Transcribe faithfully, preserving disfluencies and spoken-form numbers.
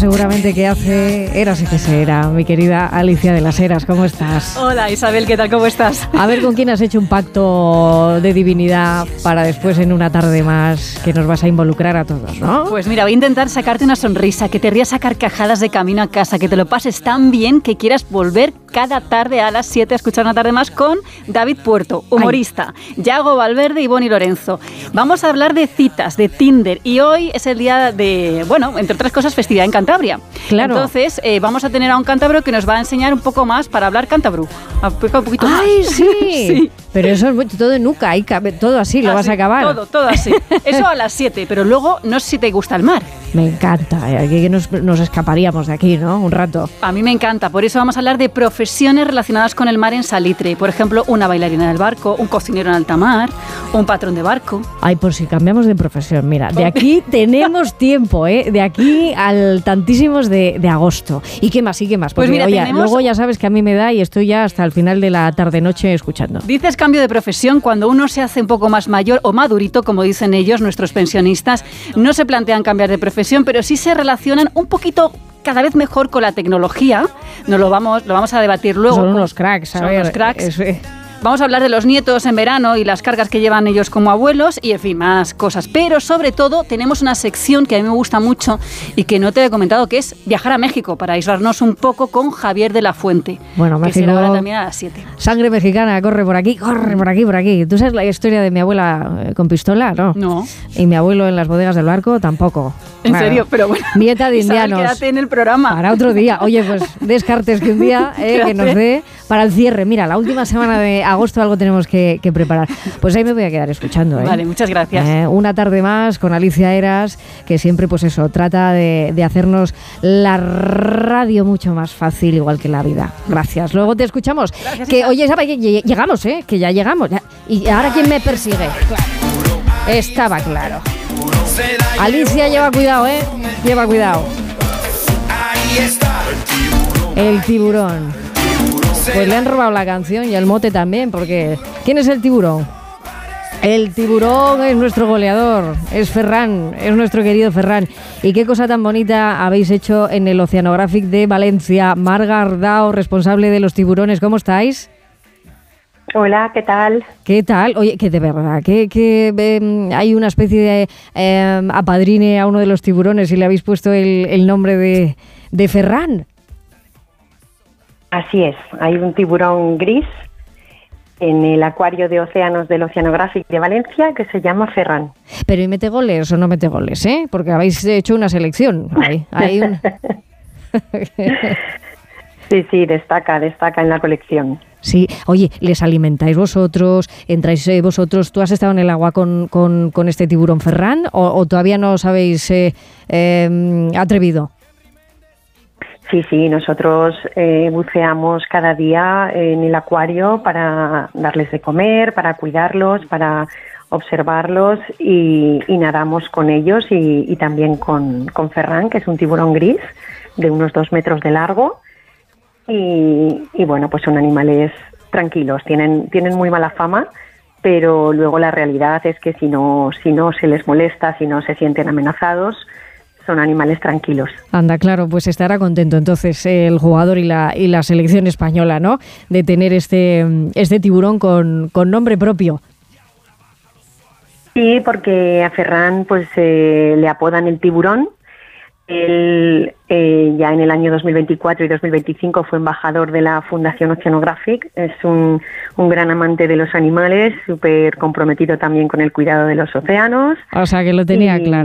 seguramente que hace Eras y Cesera. Mi querida Alicia de las Heras, ¿cómo estás? Hola Isabel, ¿qué tal? ¿Cómo estás? A ver con quién has hecho un pacto de divinidad para después en una tarde más que nos vas a involucrar a todos, ¿no? Pues mira, voy a intentar sacarte una sonrisa, que te rías a carcajadas de camino a casa, que te lo pases tan bien que quieras volver cada tarde a las siete a escuchar una tarde más con David Puerto, humorista, Ay. Yago Valverde y Bonnie Lorenzo. Vamos a hablar de citas, de Tinder, y hoy es el día de, bueno, entre otras cosas, festividad en Cantabria. Claro. Entonces, eh, vamos a tener a un cántabro que nos va a enseñar un poco más para hablar cántabro. Un poquito más. ¡Ay, sí! Sí. Pero eso es todo en nuca, ahí cabe, todo así, lo así, vas a acabar. Todo, todo así. Eso a las siete, pero luego no sé si te gusta el mar. Me encanta, aquí que nos, nos escaparíamos de aquí, ¿no? Un rato. A mí me encanta, por eso vamos a hablar de profesiones relacionadas con el mar en Salitre. Por ejemplo, una bailarina del barco, un cocinero en alta mar, un patrón de barco. Ay, por si cambiamos de profesión, mira, de aquí tenemos tiempo, ¿eh? De aquí al tantísimos de, de agosto. ¿Y qué más? ¿Y qué más? Porque, pues mira, oye, tenemos... luego ya sabes que a mí me da y estoy ya hasta el final de la tarde-noche escuchando. Dices cambio de profesión cuando uno se hace un poco más mayor o madurito, como dicen ellos, nuestros pensionistas. No se plantean cambiar de profesión, pero sí se relacionan un poquito cada vez mejor con la tecnología. Nos lo vamos, lo vamos a debatir luego. Son unos cracks, a Son ver. unos cracks. Es, eh. Vamos a hablar de los nietos en verano y las cargas que llevan ellos como abuelos y, en fin, más cosas. Pero, sobre todo, tenemos una sección que a mí me gusta mucho y que no te he comentado, que es viajar a México para aislarnos un poco con Javier de la Fuente. Bueno, que México, será ahora también a las siete. Sangre mexicana, corre por aquí, corre por aquí, por aquí. ¿Tú sabes la historia de mi abuela con pistola? No. No. Y mi abuelo en las bodegas del barco, tampoco. ¿En Claro. serio? Pero bueno. Nieta de Isabel, indianos. quédate en el programa. Para otro día. Oye, pues descartes que un día eh, que nos dé para el cierre. Mira, la última semana de agosto algo tenemos que, que preparar. Pues ahí me voy a quedar escuchando. ¿eh? Vale, muchas gracias. Eh, una tarde más con Alicia Heras, que siempre, pues eso, trata de, de hacernos la radio mucho más fácil, igual que la vida. Gracias. Luego te escuchamos. Gracias, que, Isa. oye, ¿sabes? Llegamos, ¿eh? Que ya llegamos. Ya. Y ahora, ¿quién me persigue? Claro. Estaba claro. Alicia, lleva cuidado, ¿eh? Lleva cuidado. El tiburón. Pues le han robado la canción y el mote también, porque ¿quién es el tiburón? El tiburón es nuestro goleador, es Ferran, es nuestro querido Ferran. Y qué cosa tan bonita habéis hecho en el Oceanographic de Valencia. Mar Gardao, responsable de los tiburones, ¿cómo estáis? Hola, ¿qué tal? ¿Qué tal? Oye, que de verdad, que, que eh, hay una especie de eh, apadrine a uno de los tiburones y le habéis puesto el, el nombre de, de Ferran. Así es, hay un tiburón gris en el acuario de océanos del Oceanographic de Valencia que se llama Ferran. Pero ¿y mete goles o no mete goles, eh? Porque habéis hecho una selección. Hay, hay un... Sí, sí, destaca, destaca en la colección. Sí, oye, ¿les alimentáis vosotros? ¿Entráis eh, vosotros? ¿Tú has estado en el agua con, con, con este tiburón Ferran o, o todavía no os habéis eh, eh, atrevido? Sí, sí, nosotros eh, buceamos cada día en el acuario para darles de comer, para cuidarlos, para observarlos y, y nadamos con ellos y, y también con, con Ferran, que es un tiburón gris de unos dos metros de largo. Y, y bueno, pues son animales tranquilos, tienen, tienen muy mala fama, pero luego la realidad es que si no, si no se les molesta, si no se sienten amenazados, son animales tranquilos. Anda, claro, pues estará contento entonces el jugador y la, y la selección española, ¿no? De tener este, este tiburón con, con nombre propio. Sí, porque a Ferran pues eh, le apodan el tiburón. Él eh, ya en el año dos mil veinticuatro y dos mil veinticinco fue embajador de la Fundación Oceanographic. Es un, un gran amante de los animales, súper comprometido también con el cuidado de los océanos. O sea, que lo tenía y, claro.